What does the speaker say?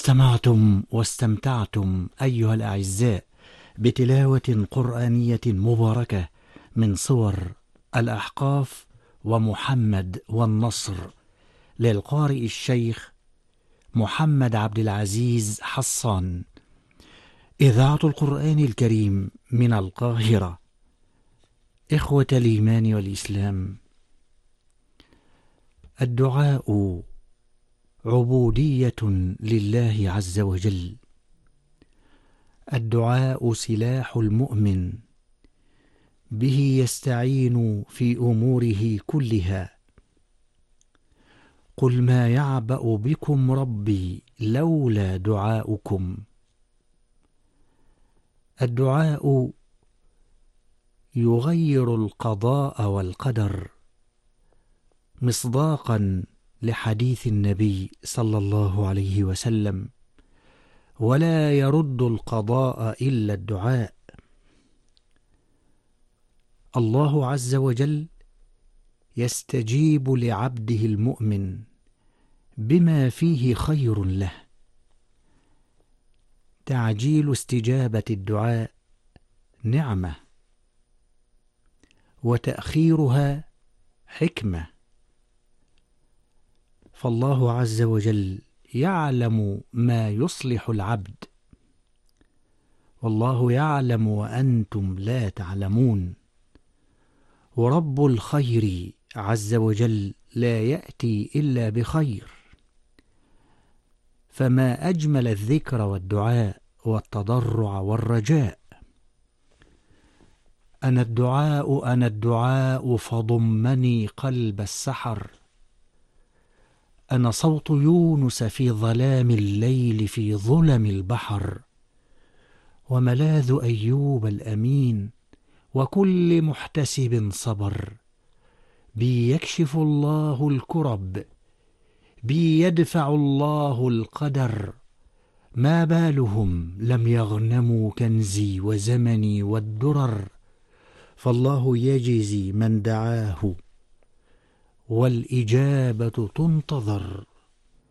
استمعتم واستمتعتم أيها الأعزاء بتلاوة قرآنية مباركة من صور الأحقاف ومحمد والنصر للقارئ الشيخ محمد عبد العزيز حصان، إذاعة القرآن الكريم من القاهرة. إخوة الإيمان والإسلام، الدعاء عبودية لله عز وجل. الدعاء سلاح المؤمن، به يستعين في أموره كلها. قل ما يعبأ بكم ربي لولا دعاؤكم. الدعاء يغير القضاء والقدر، مصداقا لحديث النبي صلى الله عليه وسلم: ولا يرد القضاء إلا الدعاء. الله عز وجل يستجيب لعبده المؤمن بما فيه خير له. تعجيل استجابة الدعاء نعمة، وتأخيرها حكمة، فالله عز وجل يعلم ما يصلح العبد، والله يعلم وأنتم لا تعلمون. ورب الخير عز وجل لا يأتي إلا بخير، فما أجمل الذكر والدعاء والتضرع والرجاء. أنا الدعاء أنا الدعاء فضمني قلب السحر. أنا صوت يونس في ظلام الليل في ظلم البحر، وملاذ أيوب الأمين وكل محتسب صبر. بي يكشف الله الكرب، بي يدفع الله القدر. ما بالهم لم يغنموا كنزي وزمني والدرر. فالله يجزي من دعاه والإجابة تنتظر.